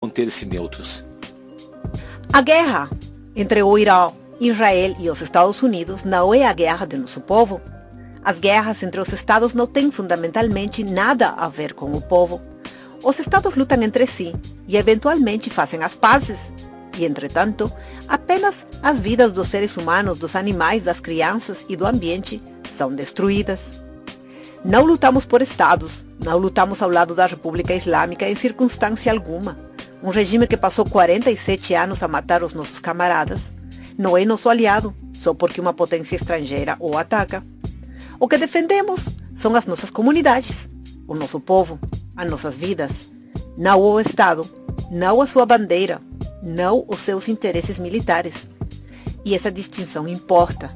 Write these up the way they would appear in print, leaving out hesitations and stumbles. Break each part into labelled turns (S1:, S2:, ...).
S1: manter-se neutros.
S2: A guerra entre o Irã, Israel e os Estados Unidos não é a guerra de nosso povo. As guerras entre os estados não têm fundamentalmente nada a ver com o povo. Os estados lutam entre si e eventualmente fazem as pazes. E, entretanto, apenas as vidas dos seres humanos, dos animais, das crianças e do ambiente são destruídas. Não lutamos por estados, não lutamos ao lado da República Islâmica em circunstância alguma. Um regime que passou 47 anos a matar os nossos camaradas não é nosso aliado, só porque uma potência estrangeira o ataca. O que defendemos são as nossas comunidades, o nosso povo, as nossas vidas, não o Estado, não a sua bandeira, não os seus interesses militares. E essa distinção importa.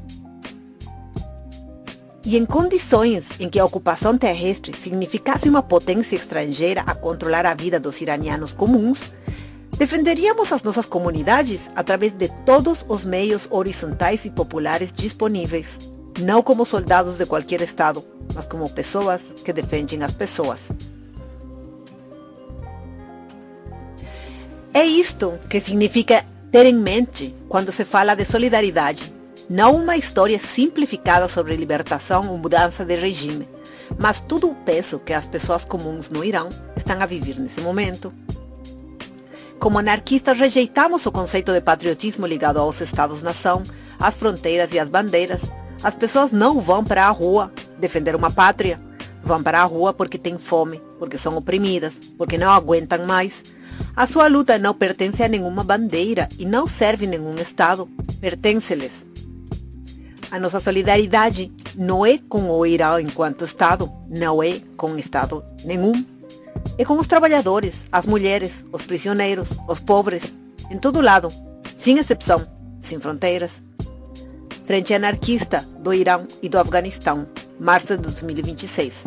S2: E em condições em que a ocupação terrestre significasse uma potência estrangeira a controlar a vida dos iranianos comuns, defenderíamos as nossas comunidades através de todos os meios horizontais e populares disponíveis, não como soldados de qualquer estado, mas como pessoas que defendem as pessoas. É isto que significa ter em mente quando se fala de solidariedade. Não uma história simplificada sobre libertação ou mudança de regime, mas todo o peso que as pessoas comuns no Irã estão a viver nesse momento. Como anarquistas, rejeitamos o conceito de patriotismo ligado aos Estados-nação, às fronteiras e às bandeiras. As pessoas não vão para a rua defender uma pátria. Vão para a rua porque têm fome, porque são oprimidas, porque não aguentam mais. A sua luta não pertence a nenhuma bandeira e não serve nenhum Estado. Pertence-lhes. A nossa solidariedade não é com o Irã enquanto Estado, não é com Estado nenhum. É com os trabalhadores, as mulheres, os prisioneiros, os pobres, em todo lado, sem exceção, sem fronteiras. Frente Anarquista do Irã e do Afeganistão, março de 2026.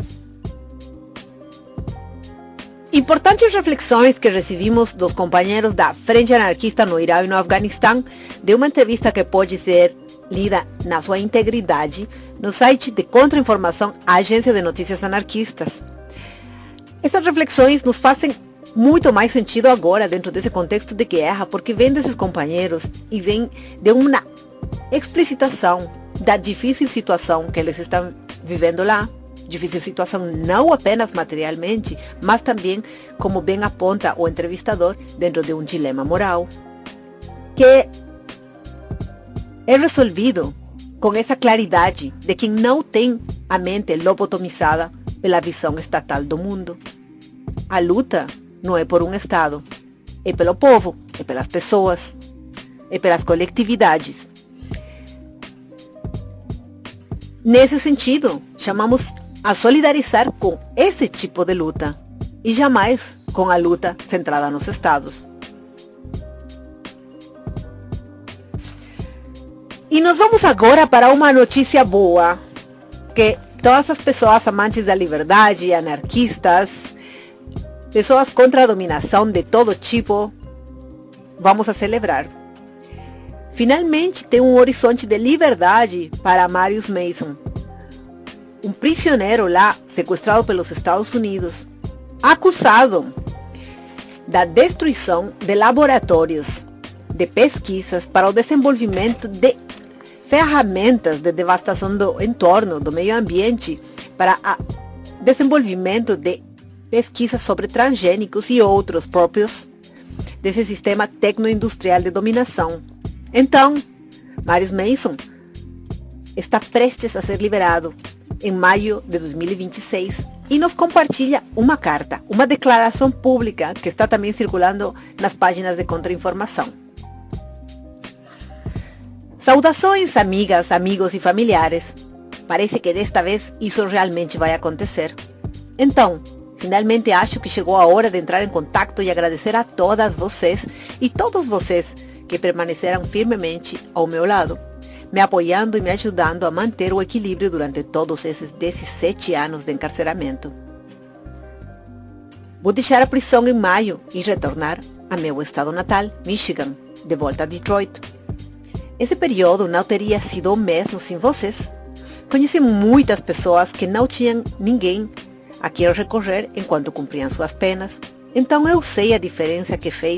S2: Importantes reflexões que recebimos dos companheiros da Frente Anarquista no Irã e no Afeganistão de uma entrevista que pode ser lida na sua integridade no site de Contra-Informação, a Agência de Notícias Anarquistas. Essas reflexões nos fazem muito mais sentido agora dentro desse contexto de guerra, porque vem desses companheiros e vem de uma explicitação da difícil situação que eles estão vivendo lá. Difícil situação não apenas materialmente, mas também, como bem aponta o entrevistador, dentro de um dilema moral, que é resolvido com essa claridade de quem não tem a mente lobotomizada pela visão estatal do mundo. A luta não é por um Estado, é pelo povo, é pelas pessoas, é pelas coletividades. Nesse sentido, chamamos a solidarizar com esse tipo de luta e jamais com a luta centrada nos Estados. E nós vamos agora para uma notícia boa, que todas as pessoas amantes da liberdade, anarquistas, pessoas contra a dominação de todo tipo, vamos a celebrar. Finalmente tem um horizonte de liberdade para Marius Mason, um prisioneiro lá sequestrado pelos Estados Unidos, acusado da destruição de laboratórios de pesquisas para o desenvolvimento de ferramentas de devastação do entorno, do meio ambiente, para o desenvolvimento de pesquisas sobre transgênicos e outros próprios desse sistema tecno-industrial de dominação. Então, Marius Mason está prestes a ser liberado em maio de 2026 e nos compartilha uma carta, uma declaração pública que está também circulando nas páginas de Contra-Informação. Saudações, amigas, amigos e familiares. Parece que desta vez isso realmente vai acontecer. Então, finalmente acho que chegou a hora de entrar em contato e agradecer a todas vocês e todos vocês que permaneceram firmemente ao meu lado, me apoiando e me ajudando a manter o equilíbrio durante todos esses 17 anos de encarceramento. Vou deixar a prisão em maio e retornar a meu estado natal, Michigan, de volta a Detroit. Esse período não teria sido o mesmo sem vocês. Conheci muitas pessoas que não tinham ninguém a quem recorrer enquanto cumpriam suas penas. Então eu sei a diferença que fez